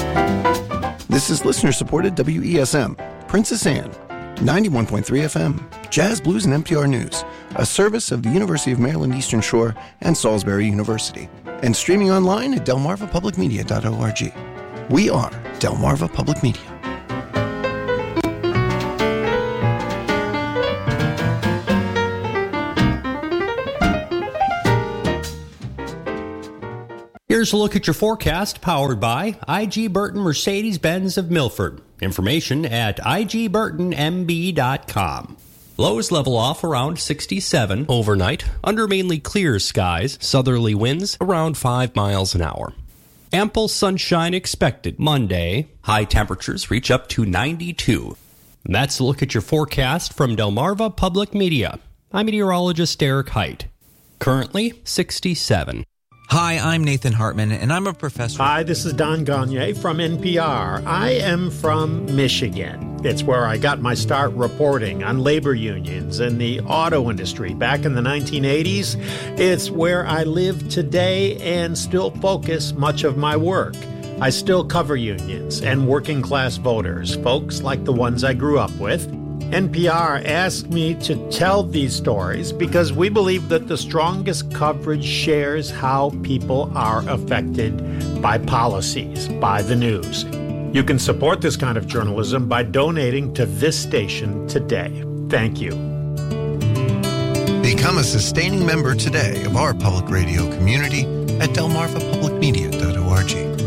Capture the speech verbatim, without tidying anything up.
This is listener-supported W E S M, Princess Anne, ninety-one point three F M, Jazz, Blues, and N P R News, a service of the University of Maryland Eastern Shore and Salisbury University, and streaming online at delmarva public media dot org. We are Delmarva Public Media. Here's a look at your forecast, powered by I G. Burton Mercedes-Benz of Milford. Information at I G burton M B dot com. Lows level off around sixty-seven overnight, under mainly clear skies, southerly winds around five miles an hour. Ample sunshine expected Monday. High temperatures reach up to ninety-two. And that's a look at your forecast from Delmarva Public Media. I'm meteorologist Eric Height. Currently sixty-seven. Hi, I'm Nathan Hartman, and I'm a professor. Hi, this is Don Gagne from N P R. I am from Michigan. It's where I got my start reporting on labor unions and the auto industry back in the nineteen eighties. It's where I live today and still focus much of my work. I still cover unions and working class voters, folks like the ones I grew up with. N P R asked me to tell these stories because we believe that the strongest coverage shares how people are affected by policies, by the news. You can support this kind of journalism by donating to this station today. Thank you. Become a sustaining member today of our public radio community at delmarva public media dot org.